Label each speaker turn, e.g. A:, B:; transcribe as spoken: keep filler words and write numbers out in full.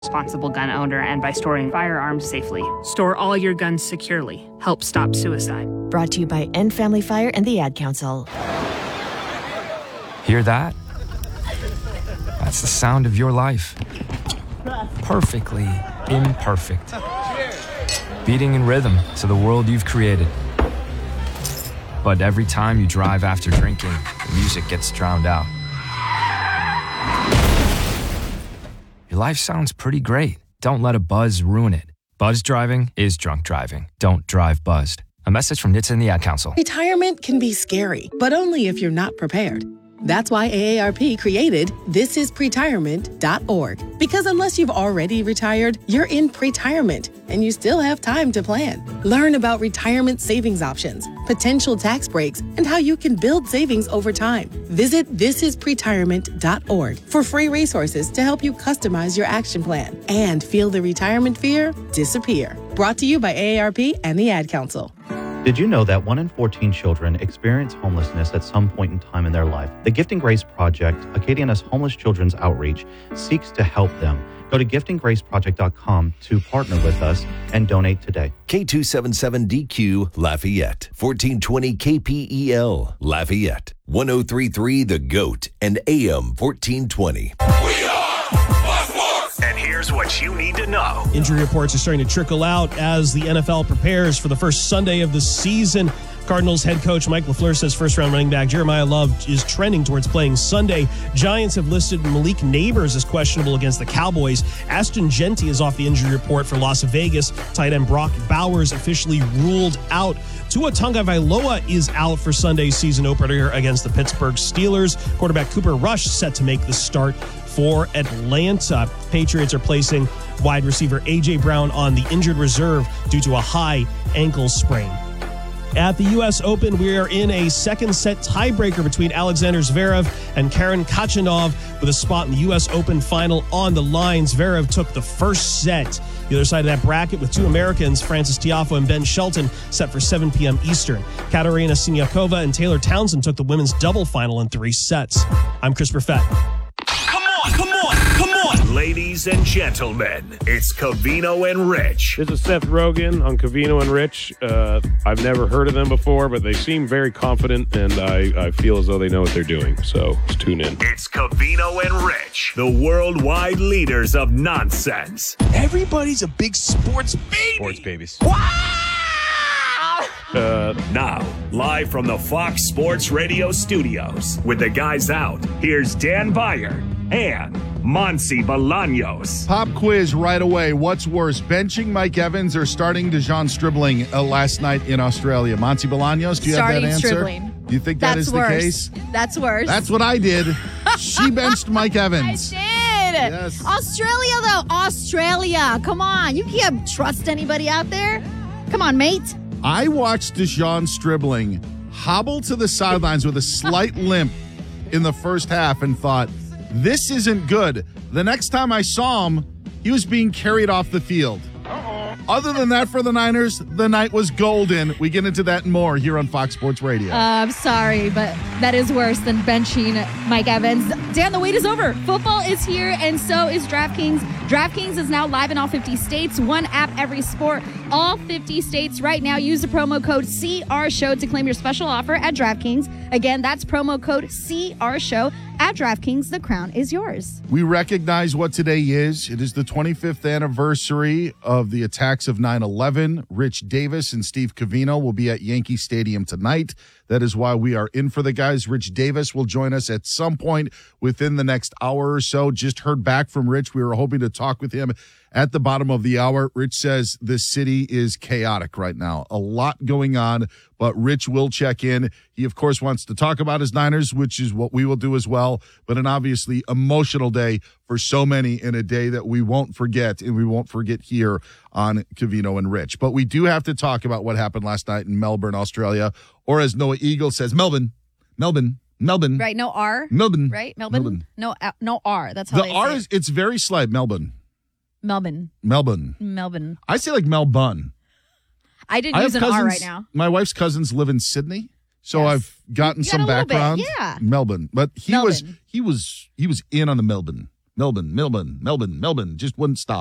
A: responsible gun owner and by storing firearms safely. Store all your guns securely. Help stop suicide.
B: Brought to you by End Family Fire and the Ad Council.
C: Hear that? That's the sound of your life. Perfectly imperfect. Beating in rhythm to the world you've created. But every time you drive after drinking, the music gets drowned out. Your life sounds pretty great. Don't let a buzz ruin it. Buzz driving is drunk driving. Don't drive buzzed. A message from N H T S A and the Ad Council.
D: Retirement can be scary, but only if you're not prepared. That's why A A R P created this is pretirement dot org. Because unless you've already retired, you're in pretirement, and you still have time to plan. Learn about retirement savings options, potential tax breaks, and how you can build savings over time. Visit this is pretirement dot org for free resources to help you customize your action plan and feel the retirement fear disappear. Brought to you by A A R P and the Ad Council.
E: Did you know that one in fourteen children experience homelessness at some point in time in their life? The Gifting Grace Project, Acadiana's homeless children's outreach, seeks to help them. Go to gifting grace project dot com to partner with us and donate today.
F: K two seventy-seven D Q Lafayette, fourteen twenty K P E L Lafayette, one oh three point three The Goat, and A M fourteen twenty.
G: We are Fox Sports! And here's what you need to know.
H: Injury reports are starting to trickle out as the N F L prepares for the first Sunday of the season. Cardinals head coach Mike LaFleur says first-round running back Jeremiah Love is trending towards playing Sunday. Giants have listed Malik Neighbors as questionable against the Cowboys. Ashton Genty is off the injury report for Las Vegas. Tight end Brock Bowers officially ruled out. Tua Tagovailoa is out for Sunday's season opener against the Pittsburgh Steelers. Quarterback Cooper Rush set to make the start for Atlanta. Patriots are placing wide receiver A J. Brown on the injured reserve due to a high ankle sprain. At the U S Open, we are in a second-set tiebreaker between Alexander Zverev and Karen Khachanov with a spot in the U S Open final on the line. Zverev took the first set. The other side of that bracket with two Americans, Frances Tiafoe and Ben Shelton, set for seven p.m. Eastern. Katerina Siniakova and Taylor Townsend took the women's double final in three sets. I'm Chris Perfett.
G: Come on, come on, come on. Ladies and gentlemen, it's Covino and Rich.
I: This is Seth Rogen on Covino and Rich. Uh, I've never heard of them before, but they seem very confident, and I, I feel as though they know what they're doing. So let's tune in.
G: It's Covino and Rich, the worldwide leaders of nonsense.
J: Everybody's a big sports baby.
I: Sports babies.
J: Wow!
I: Uh,
G: now, live from the Fox Sports Radio studios, with the guys out, here's Dan Beyer and Monsi Bolaños.
K: Pop quiz right away. What's worse, benching Mike Evans or starting Dejon Stribling uh, last night in Australia? Monsi Bolaños, do you
L: starting
K: have that answer?
L: Stribling.
K: Do you think that
L: That's
K: is
L: worse.
K: the case?
L: That's worse.
K: That's what I did. She benched Mike Evans.
L: I did.
K: Yes.
L: Australia, though. Australia. Come on. You can't trust anybody out there. Come on, mate.
K: I watched Dejon Stribling hobble to the sidelines with a slight limp in the first half and thought, this isn't good. The next time I saw him, he was being carried off the field. Uh-oh. Other than that, for the Niners, the night was golden. We get into that and more here on Fox Sports Radio.
L: Uh, I'm sorry, but that is worse than benching Mike Evans. Dan, the wait is over. Football is here, and so is DraftKings. DraftKings is now live in all fifty states. One app, every sport. All fifty states right now. Use the promo code C R Show to claim your special offer at DraftKings. Again, that's promo code C R Show at DraftKings. The crown is yours.
K: We recognize what today is. It is the twenty-fifth anniversary of the attacks of nine eleven. Rich Davis and Steve Covino will be at Yankee Stadium tonight. That is why we are in for the guys. Rich Davis will join us at some point within the next hour or so. Just heard back from Rich. We were hoping to talk with him at the bottom of the hour. Rich says the city is chaotic right now. A lot going on, but Rich will check in. He, of course, wants to talk about his Niners, which is what we will do as well, but an obviously emotional day for so many, in a day that we won't forget, and we won't forget here on Covino and Rich. But we do have to talk about what happened last night in Melbourne, Australia, or as Noah Eagle says, Melbourne, Melbourne. Melbourne.
L: Right, no R.
K: Melbourne.
L: Right, Melbourne.
K: Melbourne.
L: No, uh, no R. That's how
K: the
L: they
K: R
L: say
K: is,
L: it.
K: it's very slight. Melbourne.
L: Melbourne.
K: Melbourne.
L: Melbourne.
K: I say like Melbourne.
L: I didn't
K: I
L: use
K: have
L: an
K: cousins,
L: R right now.
K: My wife's cousins live in Sydney, so
L: Yes.
K: I've gotten
L: You got
K: some
L: a little bit,
K: background.
L: yeah.
K: Melbourne, but he was
L: Melbourne.
K: he was he was in on the Melbourne. Melbourne, Melbourne, Melbourne, Melbourne. Just wouldn't stop.